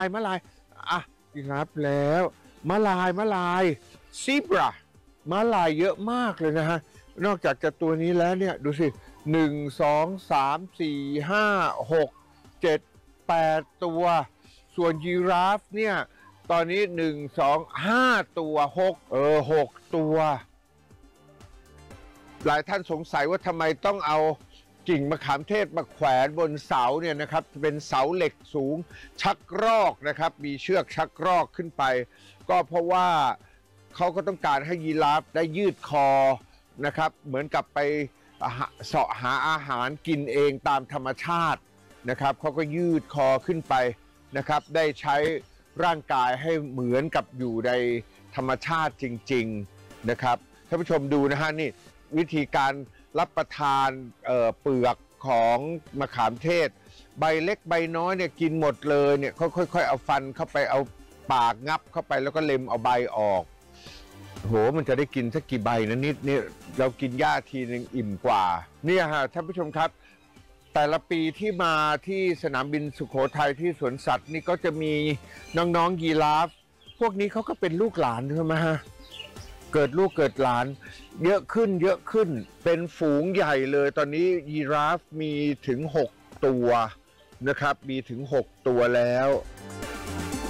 ม้าลายอ่ะครับแล้วม้าลายซีบราม้าลายเยอะมากเลยนะฮะนอกจากจะตัวนี้แล้วเนี่ยดูสิ1 2 3 4 5 6 7 8ตัวส่วนยีราฟเนี่ยตอนนี้1 2 5ตัว6ตัวหลายท่านสงสัยว่าทำไมต้องเอากิ่งมะขามเทศมาแขวนบนเสาเนี่ยนะครับเป็นเสาเหล็กสูงชักรอกนะครับมีเชือกชักรอกขึ้นไปก็เพราะว่าเขาก็ต้องการให้ยีราฟได้ยืดคอนะครับเหมือนกับไปเสาะหาอาหารกินเองตามธรรมชาตินะครับเขาก็ยืดคอขึ้นไปนะครับได้ใช้ร่างกายให้เหมือนกับอยู่ในธรรมชาติจริงๆนะครับท่านผู้ชมดูนะฮะนี่วิธีการรับประทานเปลือกของมะขามเทศใบเล็กใบน้อยเนี่ยกินหมดเลยเนี่ยค่อยๆเอาฟันเข้าไปเอาปากงับเข้าไปแล้วก็เล็มเอาใบออกโหมันจะได้กินสักกี่ใบนะนิดนี่เรากินหญ้าทีนึงอิ่มกว่าเนี่ยฮะท่านผู้ชมครับแต่ละปีที่มาที่สนามบินสุโขทัยที่สวนสัตว์นี่ก็จะมีน้องๆยีราฟพวกนี้เขาก็เป็นลูกหลานใช่ไหมฮะเกิดลูกเกิดหลานเยอะขึ้นเป็นฝูงใหญ่เลยตอนนี้ยีราฟมีถึง6ตัวนะครับมีถึง6ตัวแล้ว